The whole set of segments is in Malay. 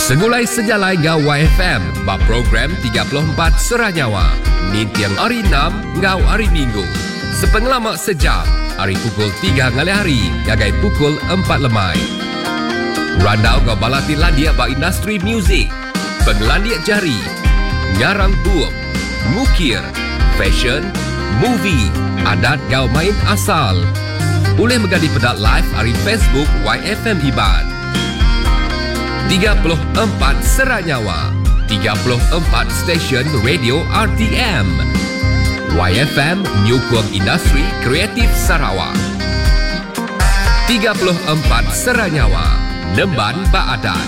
Segulai sejalai ngau YFM, ba program 34 Seranyawa. Ni tiang hari 6 ngau hari Minggu. Sepengelamak sejam, hari pukul 3 ngali hari, gagai pukul 4 lemai. Randau ngau balati landia ba industri muzik, pengelandia jari, ngarang buuk, ngukir, fashion, movie, adat ngau main asal. Boleh menjadi pedat live hari Facebook YFM Iban. 34 Seranyawa, 34 stesen radio RTM. YFM Nyukung Industri Kreatif Sarawak. 34 Seranyawa, Nemban Baadan.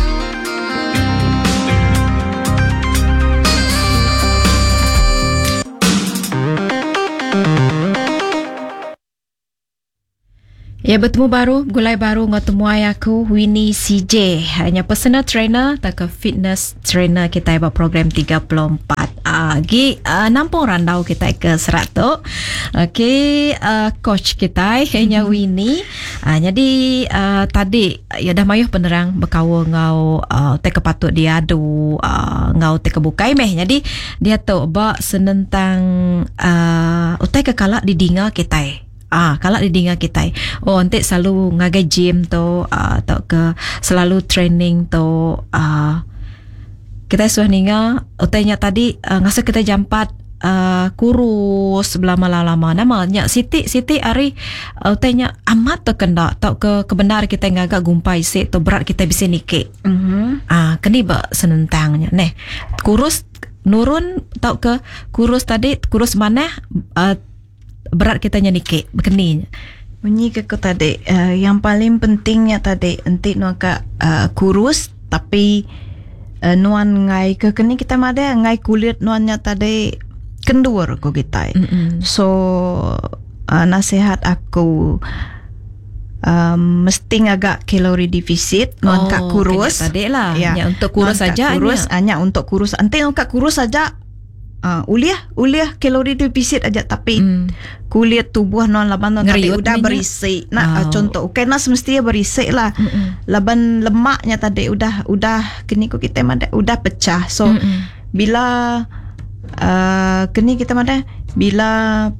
Ya, bertemu baru, gulai baru ngotemu aku Winnie CJ. Hanya personal trainer tak ke fitness trainer kita buat program 34. Nampung randau kita ke serat tu. Okey, coach kita hanya Winnie. Jadi tadi ya dah mayuh penerang berkawa ngau tek patut dia adu ngau tek bukai meh. Jadi dia tu ba senentang utai ke kalak di dinga kita. Kalau di dinga kita nanti selalu ngagai gym tu atau ke selalu training tu kita suah ninga utainya tadi ngasa kita jampat kurus lama-lama namanya Siti hari utainya amat terkena tau ke kebenar kita ngagak gumpai se tu berat kita bisa nike keni ba senentangnya neh kurus nurun tau ke kurus tadi kurus mana berat kita nyanyi begini. Bunyi ke tadi yang paling pentingnya tadi enti nuaka kurus tapi nuan ngai ke kini kita mada ngai kulit nuannya tadi kendur ko kita. So nasihat aku mesti agak kalori defisit nuan kak kurus tadi lah ya, untuk kurus saja hanya untuk kurus enti nuan kak kurus saja uliah kalori defisit aja tapi kulit tubuh non laban non tadi udah berisi contoh kena semestinya berisi lah laban lemaknya tadi udah kini kita mada udah pecah so bila kini kita mada bila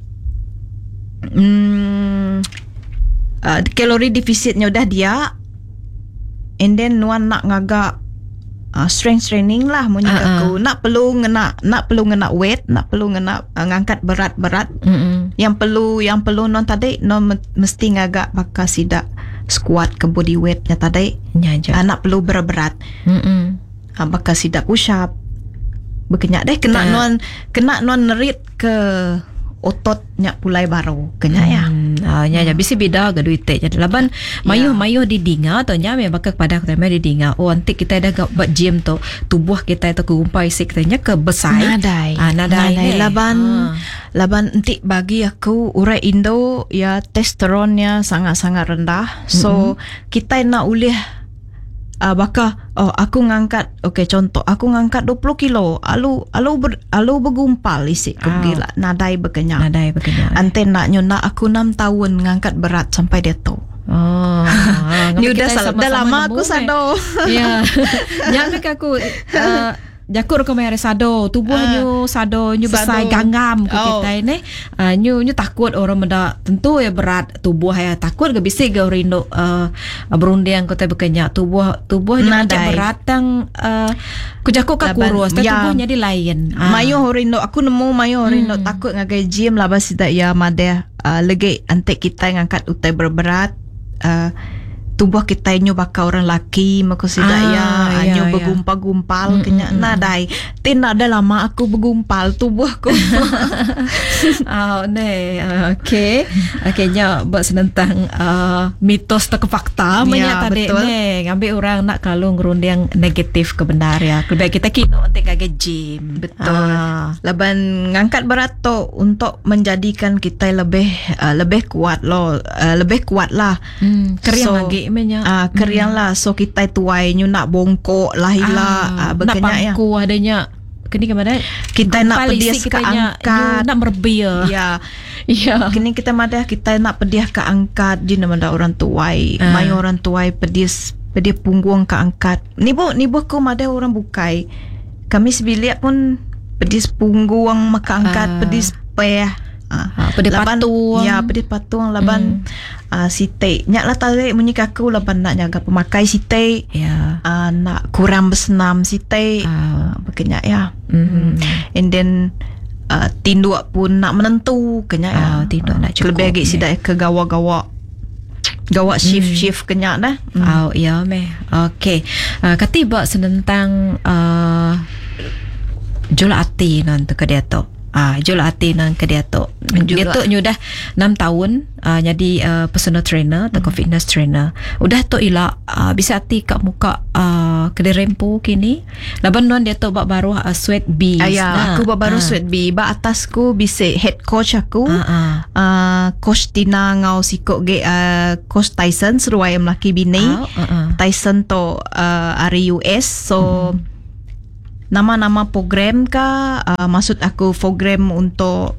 kalori defisitnya udah dia and then nuan nak ngagak strength training lah munyi aku nak perlu ngena weight nak perlu ngena ngangkat berat yang perlu non tadi non mesti ngagak bakal sidak squat ke body weightnya tadi nak perlu berat bakal sidak push up berkenyak deh kena non nerit ke ototnya pulai baru kena ya bisi beda ke duit jadi laban mayuh di dinga atau nya bakal pada kita di dinga nanti kita dah buat gym tu tubuh kita itu kegumpai sik katanya ke besar nadai laban nanti bagi aku urai Indo ya testosteronnya sangat-sangat rendah so kita nak ulih bakal aku ngangkat contoh aku ngangkat 20 kilo alu bergumpal isi gila nadai berkenyak ante nak nyona aku 6 tahun ngangkat berat sampai dia tu ni udah lama aku sado ya jangan aku jakur ko mayar sado tubuhnya sado nyu besar gangam ko kita ini nyu takut orang menda tentu ya berat tubuh ya takut ke bisi ke rindo berunding ko te bekenya tubuhnya berat tang ku jakur ka kurus tubuhnya di lain mayo rindo aku nemu mayo rindo takut ngagai gym lah bas tidak ya made lagi antek kita ngangkat utai berberat tubuh kita nyu bakal orang laki maka sidak nyu bergumpal-gumpal kenya nadai tina ada lama aku bergumpal tubuhku okey nya buat senentang mitos atau fakta menya tadi ne ngambil orang nak kalau ngerunding negatif ke benar ya lebih kita kino untuk agak gym betul laban ngangkat berat tu untuk menjadikan kita lebih kuat lebih kuat lah keriang lagi keriang lah so kita tuai nyu nak bongkok lah nak pangku adanya kini kemana kita nak pedias ke angkat nak merbia kini kita madah kita nak pedias ke angkat di nama orang tuai mai orang tuai pedias Pedih punggung ke angkat. Ni bu ko ada orang bukai. Kami sebilik pun pedih punggung maka angkat, pedih payah. Pedih patung. Ya, pedih patung laban site. Nyak lah tarik munyi kaku laban nak jaga pemakai site. Ya. Nak kurang bersenam site. Berkenyak ya. And then tinduk pun nak menentu kenyak ya. Tinduk nak cukup. Lebih lagi sidak ke gawak shift kenyak dah. Ya meh. Okey. Katiba senentang jul ati nan tu ke dia tu. Jul ati nan ke dia tu. Dia tu dah 6 tahun jadi personal trainer atau fitness trainer. Udah tu ila bisa ati kat muka kedai rempu kini. Laban nuan dia tu bak baru Sweat Bees. Aku bak baru Sweat Bee. Ba atasku bisa head coach aku. Coach Tina ngau sikok ge Coach Tyson seruai melaki bini. Tyson tu ari US. So nama-nama program maksud aku program untuk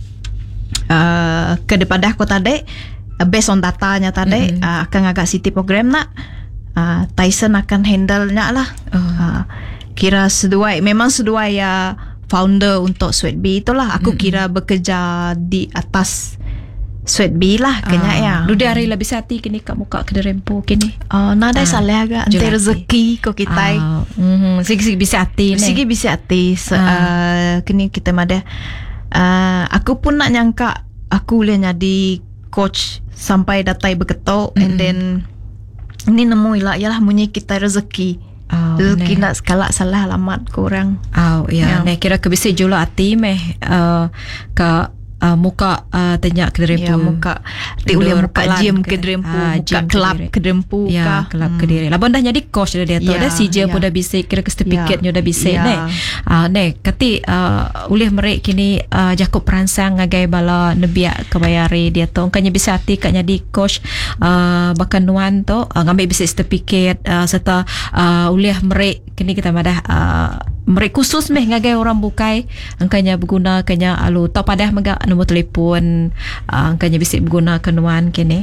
ke depan dah aku tadi based on datanya tadi akan agak city program nak Tyson akan handle nya lah. Kira memang sesuai ya founder untuk Sweat Bee itulah. Aku kira bekerja di atas Sweat Bee lah kena ya. Dudi hari lebih sati kini kat muka kedai rempu kini. Nada salah agak anti rezeki ko kita. Sigi bisa hati ni. Sigi bisa hati. Kini kita mada. Aku pun nak nyangka aku boleh jadi coach sampai datai berketok and then ini nemu ialah munyi kita rezeki. Rezeki nak sekala salah alamat korang. Ya. Ni kira ke bisa jual hati meh ke muka tenyak kedai rempu. Ya, muka boleh muka gym kedai rempu, muka kelab kedai rempu. Ya, kelab kedai. Laban dah jadi coach dah dia tu. Dah CJ pun dah bisa kira ke certificate nya dah bisa ni. Ni kati ulih merek kini Jakob peransang ngagai bala nebiak kebayari dia tu. Kanya bisa hati kat jadi coach bahkan nuan tu ngambil bisa certificate serta ulih merek kini kita madah mereka khusus meh ngagai orang bukai angkanya berguna kanya alu tau padah megak nombor telefon angkanya bisa berguna kenuan kini.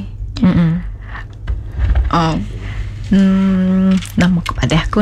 Nama kepada aku.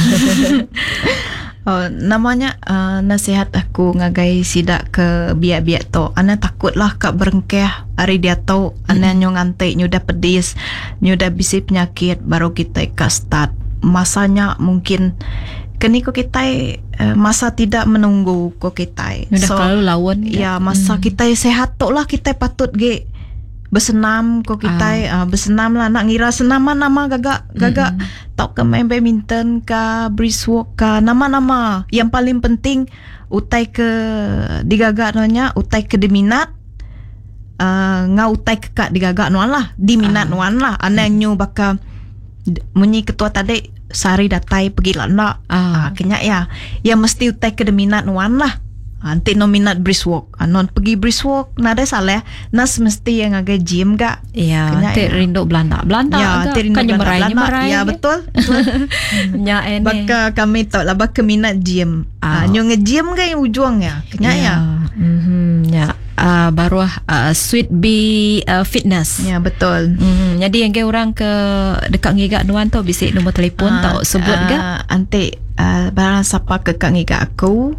Namanya nasihat aku ngagai sidak ke biak-biak tu. Ana takutlah kak berengkeh hari dia tahu ana nyong antai nyudah pedis nyudah bisi penyakit baru kita start. Masanya mungkin kini ko kita masa tidak menunggu ko kita. So kalau lawan ya masa kita sehat tu lah kita patut ge bersenam ko kita bersenam lah nak ngira senaman nama gagak tak ke main badminton ke brisk walk ke nama-nama yang paling penting utai ke digagak nonya utai ke diminat ngau utai ke kak digagak nuan lah diminat nuan lah anaknya baka munyi ketua tadi sehari datai pergi lah nak kenya ya mesti utai ke minat nuan lah nanti nominat brisk walk non pergi brisk walk nada salah nas mesti yang agak gym gak ya nanti rindu Belanda ya nanti rindu Belanda ya betul nya ini baka kami tak lah baka minat gym nyong nge-gym gak yang ujung ya kenya ya baru Sweat Bee Fitness. Ya betul. Jadi yang ke orang ke dekat ngigak nuan tu bisa nombor telefon tak sebut gak? Nanti barang siapa ke kak ngigak aku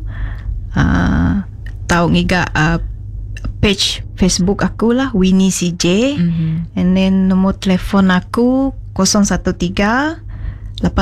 tahu ngigak page Facebook aku lah Winnie CJ and then nombor telefon aku 013 832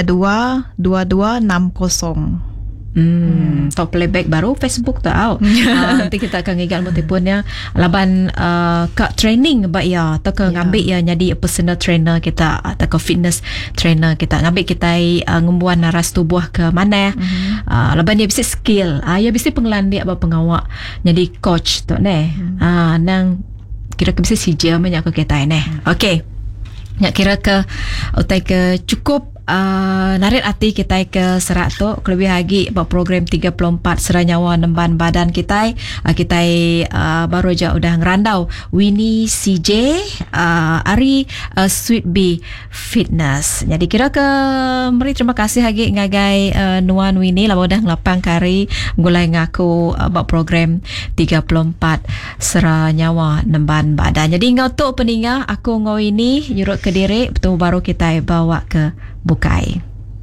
2260. Top playback baru Facebook tahu. Nanti kita akan ingat telefonnya laban kak training bak ya atau ke ngambil ya jadi personal trainer kita atau ke fitness trainer kita ngambil kita ngembuan naras tubuh ke mana laban dia bisa skill ya bisa pengelan dia apa pengawak jadi coach tu ne nang kira bisa CJ banyak ke kita ni. Okey. Nak kira ke utai ke cukup narit hati kita ke serat tu kelebih lagi buat program 34 Seranyawa Nemban Badan kita baru je udah ngerandau Winnie CJ Ari Sweet B Fitness. Jadi kira ke meri terima kasih lagi ngagai Nuan Winnie lah udah ngelapang kari gulai ngaku buat program 34 Seranyawa Nemban Badan. Jadi ngau tu peningah aku ngau ini yurut ke diri betul baru kita bawa ke Bukai.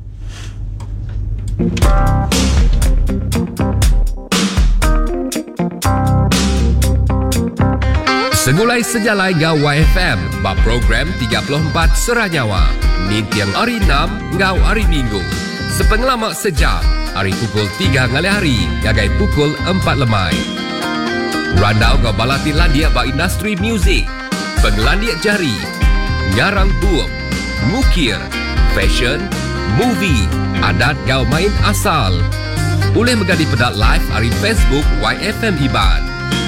Segulai sejalai ngau YFM ba program 34 Seranyawa. Nintiang hari 6 ngau hari Minggu. Sepengelamak sejak hari pukul 3 ngali hari ngagai pukul 4 lemai. Randau ngau balati landia ba industri muzik. Penglandia jari. Ngarang buuk. Mukir. Fashion, movie, adat gau main asal. Boleh menjadi pedat live hari Facebook YFM Iban.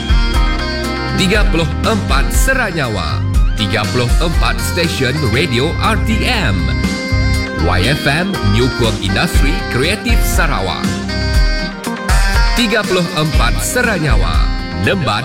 34 Seranyawa, 34 stesen radio RTM. YFM Nyukung Industri Kreatif Sarawak. 34 Seranyawa, Nemban